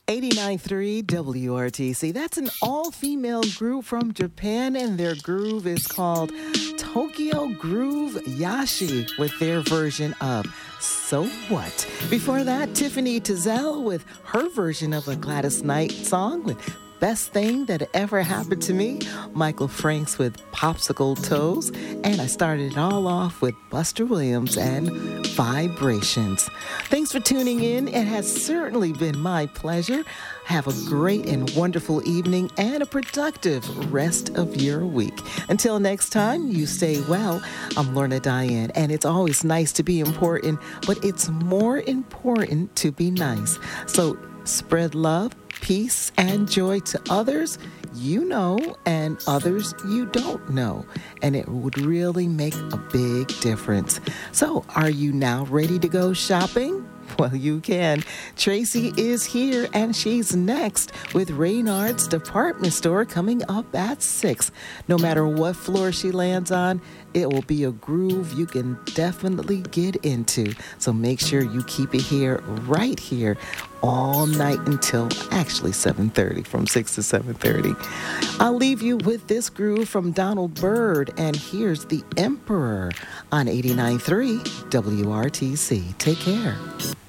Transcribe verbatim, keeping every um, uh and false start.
eighty-nine point three W R T C. That's an all-female group from Japan, and their groove is called Tokyo Groove Yashi with their version of So What. Before that, Tiffany Tizell with her version of a Gladys Knight song with Best Thing That Ever Happened to Me. Michael Franks with Popsicle Toes. And I started it all off with Buster Williams and Vibrations. Thanks for tuning in. It has certainly been my pleasure. Have a great and wonderful evening and a productive rest of your week. Until next time, you stay well. I'm Lorna Diane, and it's always nice to be important, but it's more important to be nice. So spread love, peace, and joy to others you know and others you don't know. And it would really make a big difference. So are you now ready to go shopping? Well, you can. Tracy is here, and she's next with Reynard's Department Store coming up at six. No matter what floor she lands on, it will be a groove you can definitely get into. So make sure you keep it here, right here, all night until actually seven thirty, from six to seven thirty. I'll leave you with this groove from Donald Byrd, and here's The Emperor on eighty-nine point three W R T C. Take care.